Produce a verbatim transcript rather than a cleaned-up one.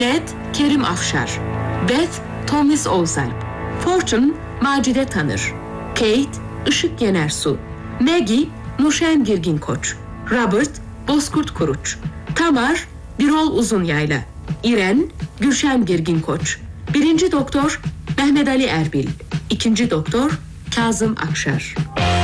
Ned Kerim Afşar, Beth Tomris Oğuzalp, Fortune Macide Tanır, Kate Işık Yenersu, Maggie Nurşen Girgin Koç, Robert Bozkurt Kuruç, Tamar Birol Uzunyayla, İren Gülşen Girgin Koç, Birinci Doktor Mehmet Ali Erbil, İkinci Doktor Kazım Akşar.